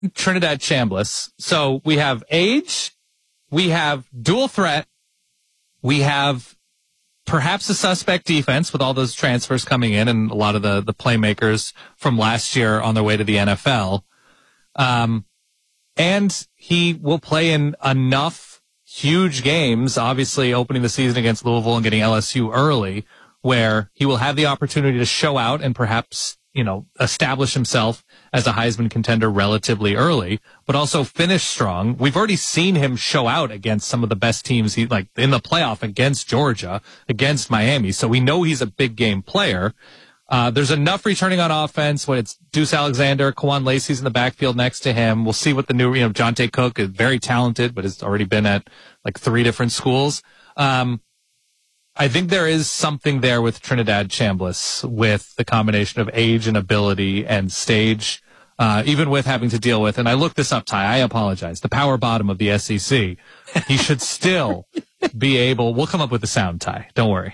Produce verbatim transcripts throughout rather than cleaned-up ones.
Trinidad Chambliss. So we have age, we have dual threat, we have perhaps a suspect defense with all those transfers coming in and a lot of the, the playmakers from last year on their way to the N F L. Um, and he will play in enough huge games, obviously opening the season against Louisville and getting L S U early, where he will have the opportunity to show out and perhaps, you know, establish himself as a Heisman contender relatively early, but also finish strong. We've already seen him show out against some of the best teams, he like in the playoff against Georgia, against Miami. So we know he's a big game player. Uh, there's enough returning on offense when it's Deuce Alexander, Kawan Lacey's in the backfield next to him. We'll see what the new, you know, Jonte Cook is very talented, but has already been at like three different schools. Um, I think there is something there with Trinidad Chambliss with the combination of age and ability and stage, uh, even with having to deal with, and I looked this up, Ty, I apologize, the power bottom of the S E C. He should still be able, we'll come up with the sound, Ty, don't worry.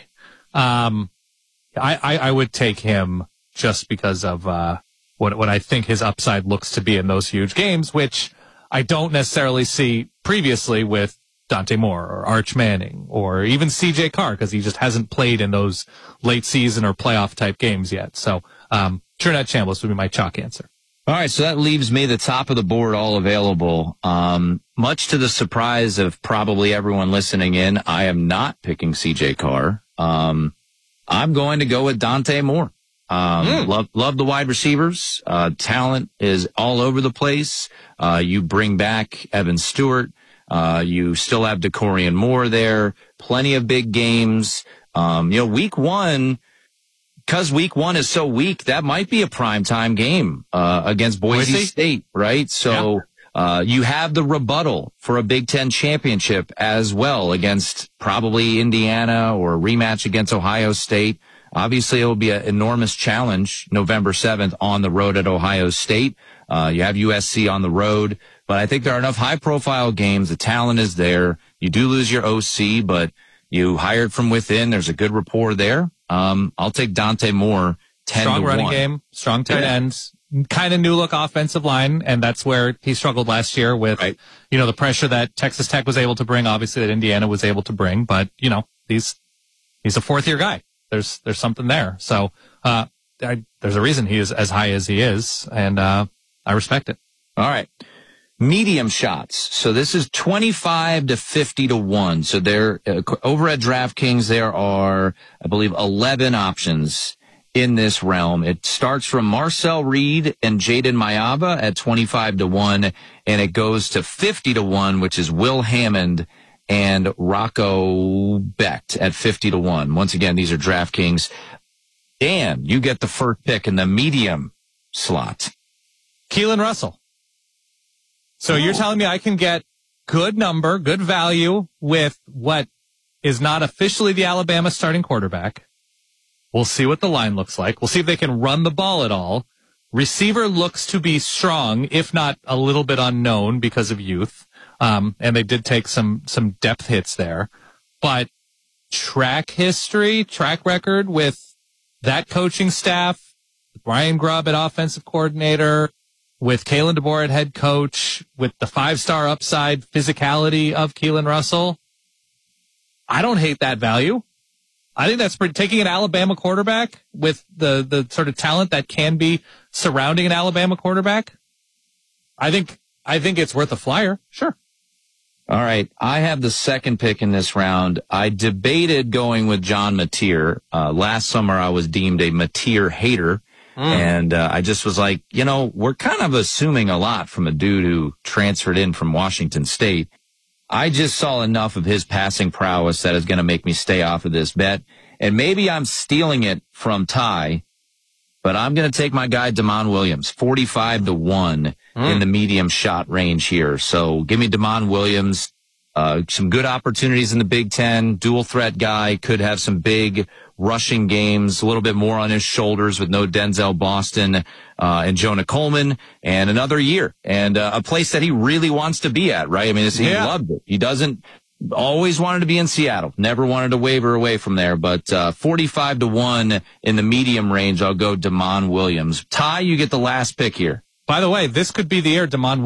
Um, I, I, I would take him just because of, uh, what, what I think his upside looks to be in those huge games, which I don't necessarily see previously with Dante Moore or Arch Manning or even C J Carr, because he just hasn't played in those late season or playoff type games yet. So, um, Trinidad Chambliss would be my chalk answer. All right, so that leaves me the top of the board, all available. Um, much to the surprise of probably everyone listening in, I am not picking C J Carr. Um, I'm going to go with Dante Moore. Um, mm. love, love the wide receivers. Uh, talent is all over the place. Uh, you bring back Evan Stewart. Uh, you still have DeCorian Moore there. Plenty of big games. Um, you know, week one, because week one is so weak, that might be a primetime game, uh, against Boise, Boise State, right? So, yeah. Uh, you have the rebuttal for a Big Ten championship as well against probably Indiana or a rematch against Ohio State. Obviously, it will be an enormous challenge November seventh on the road at Ohio State. Uh, you have U S C on the road, but I think there are enough high-profile games. The talent is there. You do lose your O C, but you hired from within. There's a good rapport there. Um, I'll take Dante Moore ten Strong to running one. game, strong tight yeah. ends. Kind of new look offensive line, and that's where he struggled last year with, right. you know, the pressure that Texas Tech was able to bring, obviously that Indiana was able to bring, but, you know, he's, he's a fourth year guy. There's, there's something there. So, uh, I, there's a reason he is as high as he is, and, uh, I respect it. All right. Medium shots. So this is twenty-five to fifty to one. So there, uh, over at DraftKings, there are, I believe, eleven options in this realm. It starts from Marcel Reed and Jaden Mayava at twenty-five to one, and it goes to fifty to one, which is Will Hammond and Rocco Becht at fifty to one. Once again, these are DraftKings. Dan, you get the first pick in the medium slot. Keelan Russell. So oh. you're telling me I can get good number, good value with what is not officially the Alabama starting quarterback. We'll see what the line looks like. We'll see if they can run the ball at all. Receiver looks to be strong, if not a little bit unknown because of youth. Um, and they did take some, some depth hits there. But track history, track record with that coaching staff, Brian Grubb at offensive coordinator, with Kalen DeBoer at head coach, with the five-star upside physicality of Keelan Russell. I don't hate that value. I think that's pretty, taking an Alabama quarterback with the, the sort of talent that can be surrounding an Alabama quarterback. I think, I think it's worth a flyer. Sure. All right. I have the second pick in this round. I debated going with John Mateer. Uh, last summer I was deemed a Mateer hater. Mm. And, uh, I just was like, you know, we're kind of assuming a lot from a dude who transferred in from Washington State. I just saw enough of his passing prowess that is going to make me stay off of this bet. And maybe I'm stealing it from Ty, but I'm going to take my guy, Damon Williams, forty-five to one mm. in the medium shot range here. So give me Damon Williams, uh, some good opportunities in the Big Ten, dual threat guy, could have some big rushing games, a little bit more on his shoulders with no Denzel Boston, uh, and Jonah Coleman, and another year, and uh, a place that he really wants to be at, right? I mean, it's, he yeah. loved it. He doesn't always wanted to be in Seattle, never wanted to waver away from there, but uh, forty-five to one in the medium range, I'll go Damon Williams. Ty, you get the last pick here. By the way, this could be the year DeMond